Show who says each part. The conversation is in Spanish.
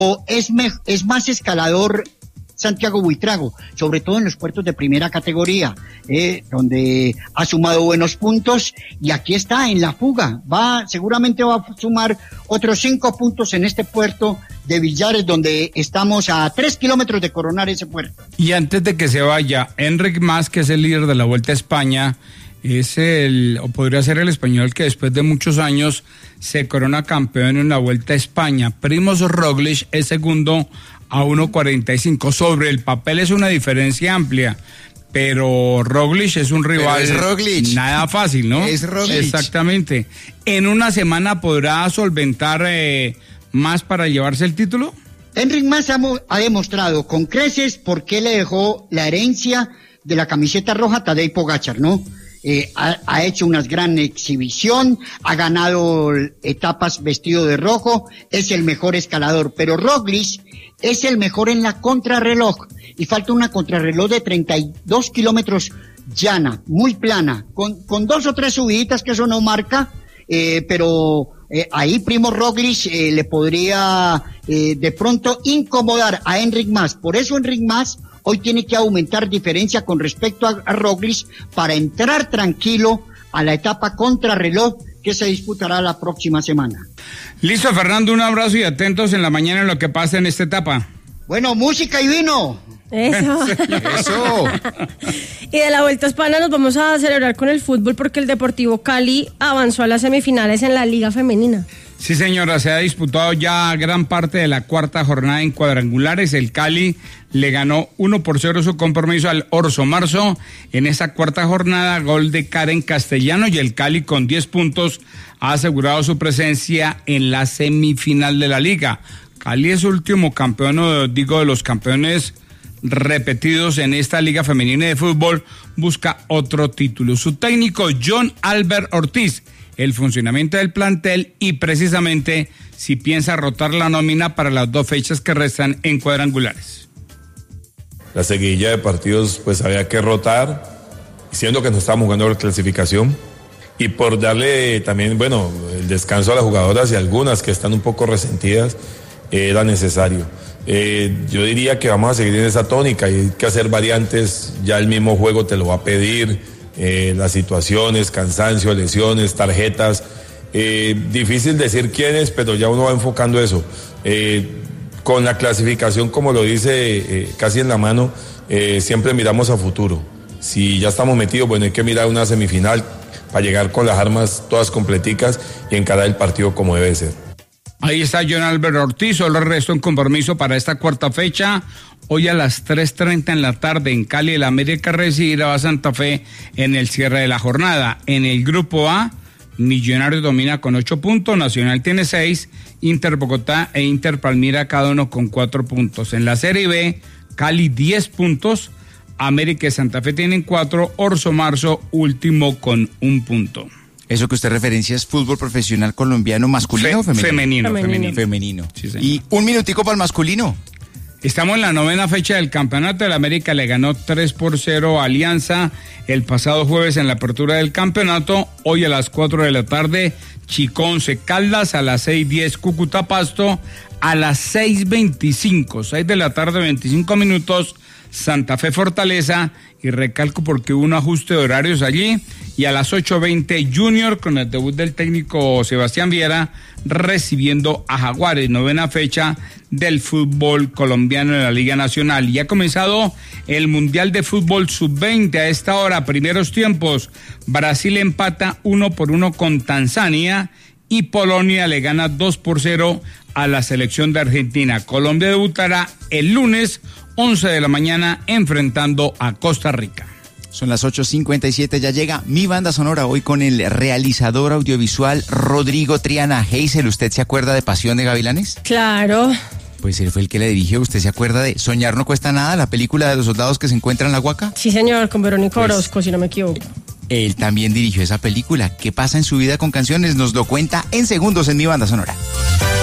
Speaker 1: es más escalador Santiago Buitrago, sobre todo en los puertos de primera categoría, donde ha sumado buenos puntos y aquí está en la fuga. Seguramente va a sumar otros 5 puntos en este puerto de Villares, donde estamos a 3 kilómetros de coronar ese puerto.
Speaker 2: Y antes de que se vaya, Enric Mas, que es el líder de la Vuelta a España, o podría ser el español que después de muchos años se corona campeón en la Vuelta a España. Primož Roglič es segundo a 1.45. Sobre el papel es una diferencia amplia, pero Roglič es un rival nada fácil, ¿no?
Speaker 3: Es Roglič.
Speaker 2: Exactamente. ¿En una semana podrá solventar más para llevarse el título?
Speaker 1: Enric Mas ha demostrado con creces por qué le dejó la herencia de la camiseta roja a Tadej Pogačar, ¿no? Ha hecho una gran exhibición, ha ganado etapas vestido de rojo, es el mejor escalador, pero Roglič es el mejor en la contrarreloj y falta una contrarreloj de 32 kilómetros llana, muy plana, con 2 o 3 subiditas que eso no marca, pero ahí Primož Roglič le podría de pronto incomodar a Enric Mas. Por eso Enric Mas hoy tiene que aumentar diferencia con respecto a Roglič para entrar tranquilo a la etapa contrarreloj que se disputará la próxima semana.
Speaker 2: Listo, Fernando, un abrazo y atentos en la mañana en lo que pasa en esta etapa.
Speaker 1: Bueno, música y vino.
Speaker 4: Eso.
Speaker 3: Eso.
Speaker 4: Y de la Vuelta a España nos vamos a celebrar con el fútbol porque el Deportivo Cali avanzó a las semifinales en la Liga Femenina.
Speaker 2: Sí, señora, se ha disputado ya gran parte de la cuarta jornada en cuadrangulares. El Cali le ganó 1-0 su compromiso al Orso Marzo en esa cuarta jornada, gol de Karen Castellano, y el Cali con 10 puntos ha asegurado su presencia en la semifinal de la liga. Cali es último campeón, de los campeones repetidos en esta liga femenina de fútbol, busca otro título. Su técnico John Albert Ortiz, el funcionamiento del plantel y precisamente si piensa rotar la nómina para las 2 fechas que restan en cuadrangulares.
Speaker 5: La seguidilla de partidos pues había que rotar, siendo que no estábamos jugando la clasificación, y por darle también, el descanso a las jugadoras y algunas que están un poco resentidas, era necesario. Yo diría que vamos a seguir en esa tónica y hay que hacer variantes, ya el mismo juego te lo va a pedir. Las situaciones, cansancio, lesiones, tarjetas, difícil decir quiénes, pero ya uno va enfocando eso. Con la clasificación, como lo dice, casi en la mano, siempre miramos a futuro. Si ya estamos metidos, hay que mirar una semifinal para llegar con las armas todas completicas y encarar el partido como debe ser.
Speaker 2: Ahí está John Albert Ortiz, solo resta un compromiso para esta cuarta fecha. Hoy a las 3:30 en la tarde en Cali, el América recibirá a Santa Fe en el cierre de la jornada. En el grupo A, Millonarios domina con 8 puntos, Nacional tiene 6, Inter Bogotá e Inter Palmira cada uno con 4 puntos. En la Serie B, Cali 10 puntos, América y Santa Fe tienen 4, Orso Marzo último con 1 punto.
Speaker 3: Eso que usted referencia es fútbol profesional colombiano, masculino o femenino.
Speaker 2: Femenino. Sí, señor.
Speaker 3: Y un minutico para el masculino.
Speaker 2: Estamos en la 9ª fecha del campeonato. El América le ganó 3-0 a Alianza el pasado jueves en la apertura del campeonato. Hoy a las 4 de la tarde, Chico Once Caldas, a las 6:10 Cúcuta Pasto, a las 6:25, 6 de la tarde, 25 minutos, Santa Fe Fortaleza, y recalco porque hubo un ajuste de horarios allí, y a las 8:20 Junior con el debut del técnico Sebastián Viera recibiendo a Jaguares, 9ª fecha del fútbol colombiano en la Liga Nacional. Y ha comenzado el Mundial de Fútbol Sub-20 a esta hora, primeros tiempos. Brasil empata 1-1 con Tanzania y Polonia le gana 2-0 a la selección de Argentina. Colombia debutará el lunes 11 de la mañana enfrentando a Costa Rica.
Speaker 3: Son las 8:57, ya llega mi banda sonora hoy con el realizador audiovisual Rodrigo Triana. Hazel, ¿usted se acuerda de Pasión de Gavilanes?
Speaker 4: Claro.
Speaker 3: Pues él fue el que la dirigió. ¿Usted se acuerda de Soñar no cuesta nada, la película de los soldados que se encuentran en la Huaca?
Speaker 4: Sí, señor, con Verónica Orozco, si no me equivoco.
Speaker 3: Él también dirigió esa película. ¿Qué pasa en su vida con canciones? Nos lo cuenta en segundos en mi banda sonora.